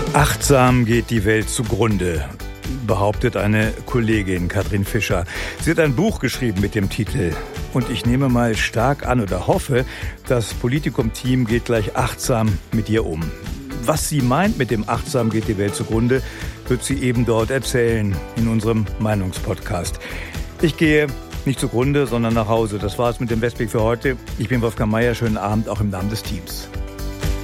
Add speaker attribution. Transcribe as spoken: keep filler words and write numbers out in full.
Speaker 1: Achtsam geht die Welt zugrunde, behauptet eine Kollegin, Katrin Fischer. Sie hat ein Buch geschrieben mit dem Titel. Und ich nehme mal stark an oder hoffe, das Politikum-Team geht gleich achtsam mit ihr um. Was sie meint mit dem Achtsam geht die Welt zugrunde, wird sie eben dort erzählen, in unserem Meinungspodcast. Ich gehe nicht zugrunde, sondern nach Hause. Das war's mit dem Westweg für heute. Ich bin Wolfgang Meier. Schönen Abend auch im Namen des Teams.